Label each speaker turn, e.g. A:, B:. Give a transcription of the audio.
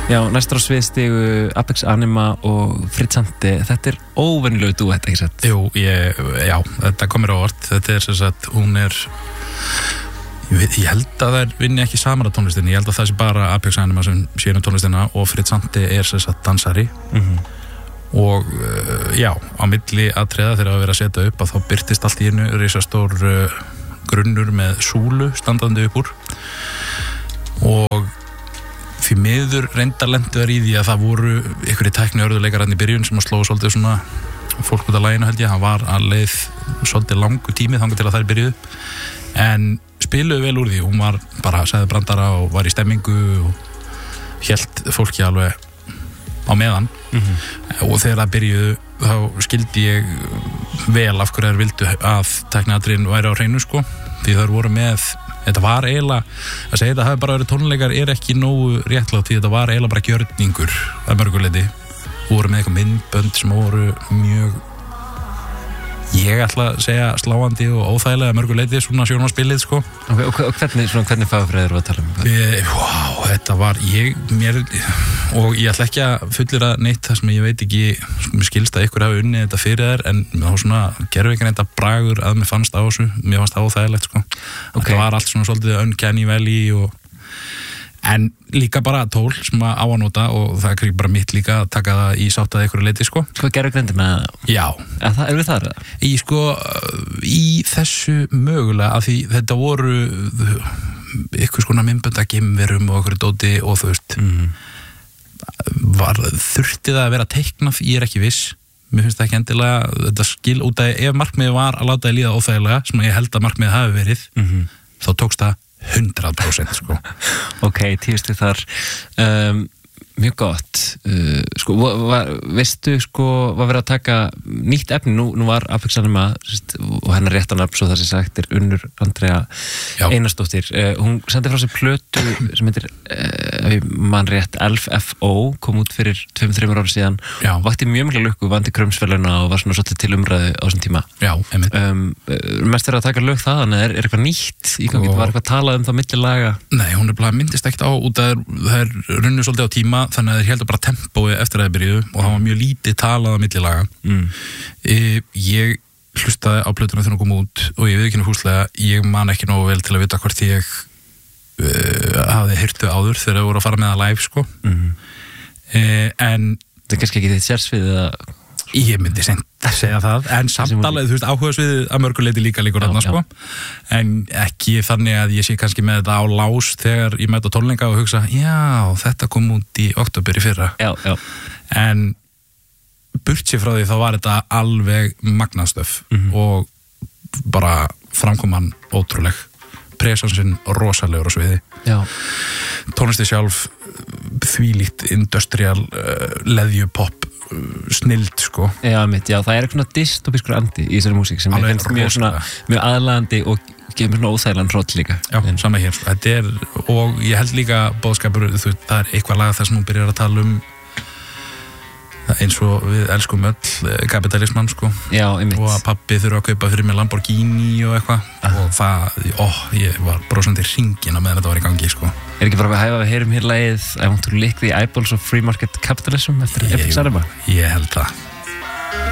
A: Já, næstur á svið stigu Apex Anima og Frizzante. Þetta óvenjulegu duett, ekki satt?
B: Jú, já, þetta komir á óvart. Þetta sem sagt, hún ég held að þær vinni ekki saman á tónlistinni. Ég held að það sé bara Apex Anima sem sér tónlistina og Frizzante sem sagt dansari. Og já, á milli atriða þegar að vera að setja upp að þá birtist allt í einu risastór grunnur með súlu standandi upp úr og því miður reyndarlenduðar í því að það voru einhverjir tækni örðuleikarar í byrjun sem að slóa svolítið svona fólk út af laginu held ég, hann var að leið svolítið langu tími þangað til að þær byrjuðu en spiluðu vel úr því, hún var bara sagði brandara og var í stemmingu og hélt fólki alveg á meðan og þegar það byrjuðu þá skildi ég vel af hverju þær vildu að tækniatriðin væri á hreinu sko, því þær voru með þetta var eiginlega, að segja þetta hafi bara verið tónleikar ekki nógu réttlátt því þetta var eiginlega bara gjörningur að mörguleiti voru með eitthvað myndbönd sem voru mjög ég ætla að segja sláandi og óþægilega að mörguleiti svona sjónvarpsspilið sko.
A: Og hvernig fagafræðir var að tala
B: Vá, þetta var mér og ég ætla ekki að fullira neitt það sem ég veit ekki mér skilst að ykkur hafi unnið þetta fyrir þær en þá svona gerðu ekki neitt að bragur að mér fannst á þessu, mér fannst það óþægilegt sko. Það var allt svona svolítið uncanny valley en líka bara tól sem á að nota og það er ekki bara mitt líka að taka það í sátt að einhverju leiti sko.
A: Hvað gerðu greindi með það?
B: Já.
A: Við það?
B: Í þessu mögulega að því þetta voru ykkur skona myndbönda geimverum og okkur dóti og þú veist þurfti það að vera teiknað, ég ekki viss mér finnst það ekki endilega þetta skil út að ef markmiðið var að láta það líða óþægilega sem ég held að markmiðið hafi verið þá tókst það 100% sko.
A: Ok, 10 stig þar mjög gott sko, veistu sko var verið að taka nýtt efni nú var Apex Anima og hennar réttanafn svo það sem sagt Unnur Andrea Einarsdóttir hún sendi frá sér plötu sem heitir mann rétt LFO kom út fyrir 2-3 ára síðan vakti mjög mikla lukku, vandi krumsverðlauna og var svona svolítið til umræðu á þessum tíma mest að taka lög þaðan er eitthvað nýtt í gangi, var eitthvað talað það milli laga? Nei, hún bara myndist ekkert á út að það runnu svolítið á tíma þannig að þeir heldur bara tempói eftir að það byrjuðu og það var mjög lítið talað á milli laga ég hlustaði á plötuna þegar hún kom út og ég veit ekki fúslega, ég man ekki nógu vel til að vita hvort ég hafði heyrt þau áður þegar þau voru að fara með að live sko en það er kannski ekki þitt sérsvið eða
B: ég myndi seint að segja það en samt alveg, þú veist, áhugasviðið að mörguleiti líka þarna sko en ekki þannig að ég sé kannski með þetta á lás þegar ég mæta tónleika og hugsa já, þetta kom út í október í fyrra en burt sér frá því þá var þetta alveg magnastöf og bara framkoman ótrúleg presansinn rosalegur á sviði tónlisti sjálf þvílíkt industrial leðjupop snild sko
A: það er eitthvað dystopískur andi í þessari músík sem er mjög aðlaðandi og gefur svona óþægilegan hroll líka
B: sama hér, þetta og ég held líka boðskapur, það er eitthvað lag þar sem hún byrjar að tala eins og við elskum öll kapitalisman sko og að pabbi þurfa að kaupa fyrir mig Lamborghini og eitthvað og það, ég var brosandi hringin á meðan þetta var í gangi sko
A: Er ekki bara að hæfa við heyrum hér lagið I want to lick the eyeballs of free market capitalism eftir Apex Anima?
B: Ég held það